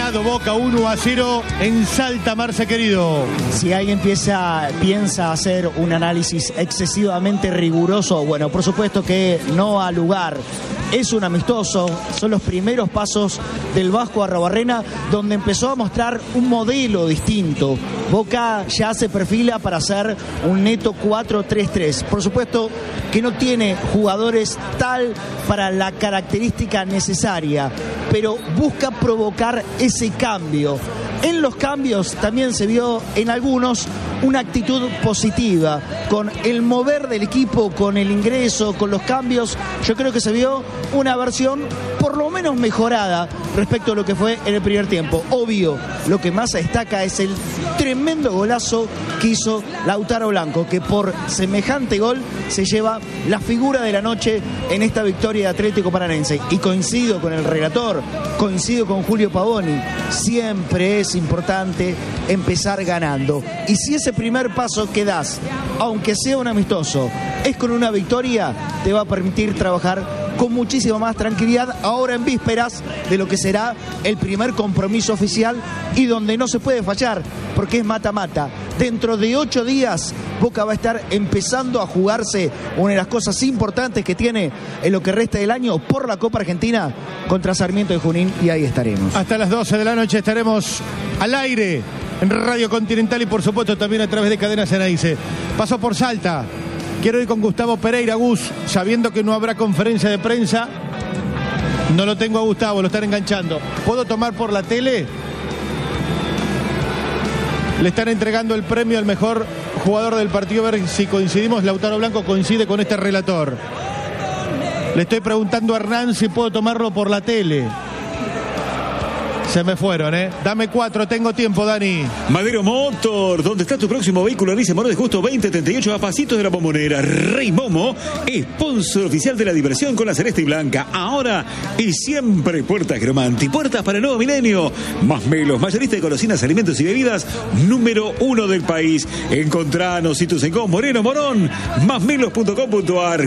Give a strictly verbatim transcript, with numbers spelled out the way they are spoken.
ganado Boca uno a cero en Salta, Marce querido. Si alguien piensa, piensa hacer un análisis excesivamente riguroso, bueno, por supuesto que no ha lugar. Es un amistoso, son los primeros pasos del Vasco Arruabarrena, donde empezó a mostrar un modelo distinto. Boca ya se perfila para hacer un neto cuatro tres tres. Por supuesto que no tiene jugadores tal para la característica necesaria, pero busca provocar ese cambio. En los cambios también se vio en algunos una actitud positiva, con el mover del equipo, con el ingreso, con los cambios. Yo creo que se vio una versión por lo menos mejorada respecto a lo que fue en el primer tiempo. Obvio, lo que más destaca es el tremendo golazo que hizo Lautaro Blanco, que por semejante gol se lleva la figura de la noche en esta victoria de Atlético Paranaense. Y coincido con el relator, coincido con Julio Pavoni, siempre es importante empezar ganando. Y si ese primer paso que das, aunque sea un amistoso, es con una victoria, te va a permitir trabajar con muchísima más tranquilidad ahora en vísperas de lo que será el primer compromiso oficial y donde no se puede fallar, porque es mata-mata. Dentro de ocho días Boca va a estar empezando a jugarse una de las cosas importantes que tiene en lo que resta del año por la Copa Argentina contra Sarmiento de Junín, y ahí estaremos. Hasta las doce de la noche estaremos al aire en Radio Continental y por supuesto también a través de Cadena Ceneice. Pasó por Salta. Quiero ir con Gustavo Pereira, Gus, sabiendo que no habrá conferencia de prensa. No lo tengo a Gustavo, lo están enganchando. ¿Puedo tomar por la tele? Le están entregando el premio al mejor jugador del partido. A ver si coincidimos. Lautaro Blanco coincide con este relator. Le estoy preguntando a Hernán si puedo tomarlo por la tele. Se me fueron, ¿eh? Dame cuatro, tengo tiempo, Dani. Madero Motor, ¿dónde está tu próximo vehículo? Dice Morales Justo veinte treinta y ocho, a pasitos de la Bombonera. Rey Momo, sponsor oficial de la diversión con la celeste y blanca. Ahora y siempre Puertas Gromanti, puertas para el nuevo milenio. Más Melos, mayorista de golosinas, alimentos y bebidas, número uno del país. Encontranos sitios en Moreno Morón, másmelos punto com punto ar.